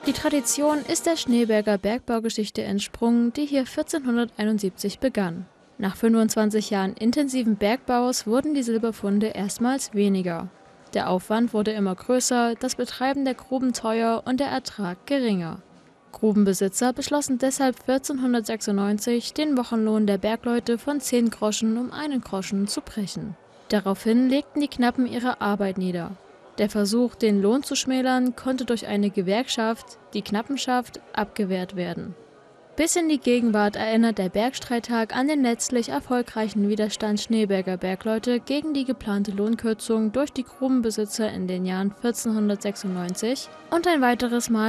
Die Tradition ist der Schneeberger Bergbaugeschichte entsprungen, die hier 1471 begann. Nach 25 Jahren intensiven Bergbaus wurden die Silberfunde erstmals weniger. Der Aufwand wurde immer größer, das Betreiben der Gruben teuer und der Ertrag geringer. Grubenbesitzer beschlossen deshalb 1496, den Wochenlohn der Bergleute von 10 Groschen um 1 Groschen zu brechen. Daraufhin legten die Knappen ihre Arbeit nieder. Der Versuch, den Lohn zu schmälern, konnte durch eine Gewerkschaft, die Knappenschaft, abgewehrt werden. Bis in die Gegenwart erinnert der Bergstreittag an den letztlich erfolgreichen Widerstand Schneeberger Bergleute gegen die geplante Lohnkürzung durch die Grubenbesitzer in den Jahren 1496 und ein weiteres Mal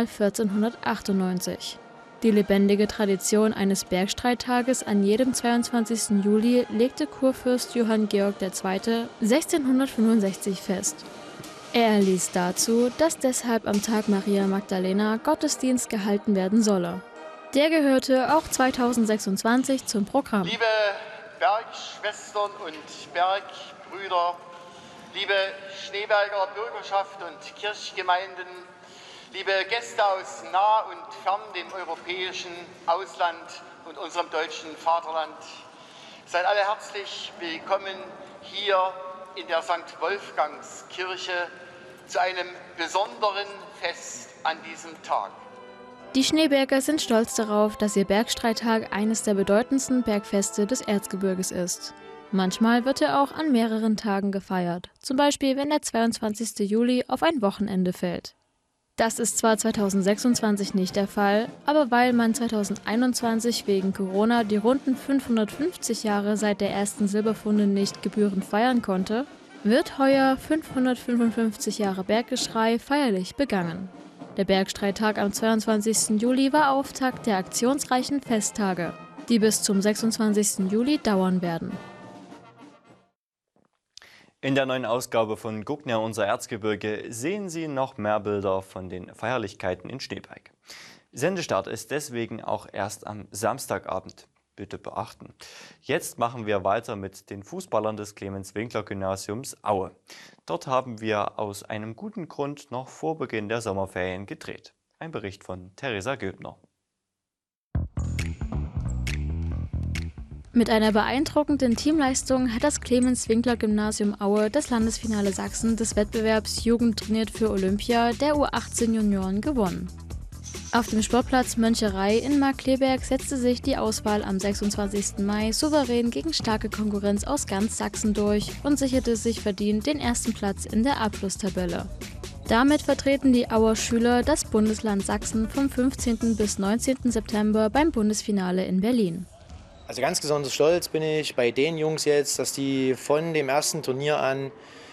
1498. Die lebendige Tradition eines Bergstreittages an jedem 22. Juli legte Kurfürst Johann Georg II. 1665 fest. Er erließ dazu, dass deshalb am Tag Maria Magdalena Gottesdienst gehalten werden solle. Der gehörte auch 2026 zum Programm. Liebe Bergschwestern und Bergbrüder, liebe Schneeberger Bürgerschaft und Kirchgemeinden, liebe Gäste aus nah und fern, dem europäischen Ausland und unserem deutschen Vaterland, seid alle herzlich willkommen hier in der St. Wolfgangskirche zu einem besonderen Fest an diesem Tag. Die Schneeberger sind stolz darauf, dass ihr Bergstreittag eines der bedeutendsten Bergfeste des Erzgebirges ist. Manchmal wird er auch an mehreren Tagen gefeiert, zum Beispiel wenn der 22. Juli auf ein Wochenende fällt. Das ist zwar 2026 nicht der Fall, aber weil man 2021 wegen Corona die runden 550 Jahre seit der ersten Silberfunde nicht gebührend feiern konnte, wird heuer 555 Jahre Berggeschrei feierlich begangen. Der Bergstreittag am 22. Juli war Auftakt der aktionsreichen Festtage, die bis zum 26. Juli dauern werden. In der neuen Ausgabe von Guckner, unser Erzgebirge, sehen Sie noch mehr Bilder von den Feierlichkeiten in Schneeberg. Sendestart ist deswegen auch erst am Samstagabend. Bitte beachten. Jetzt machen wir weiter mit den Fußballern des Clemens-Winkler-Gymnasiums Aue. Dort haben wir aus einem guten Grund noch vor Beginn der Sommerferien gedreht. Ein Bericht von Theresa Göbner. Mit einer beeindruckenden Teamleistung hat das Clemens-Winkler-Gymnasium Aue das Landesfinale Sachsen des Wettbewerbs Jugend trainiert für Olympia der U18-Junioren gewonnen. Auf dem Sportplatz Möncherei in Markkleeberg setzte sich die Auswahl am 26. Mai souverän gegen starke Konkurrenz aus ganz Sachsen durch und sicherte sich verdient den ersten Platz in der Abschlusstabelle. Damit vertreten die Auer Schüler das Bundesland Sachsen vom 15. bis 19. September beim Bundesfinale in Berlin. Also ganz besonders stolz bin ich bei den Jungs jetzt, dass die von dem ersten Turnier an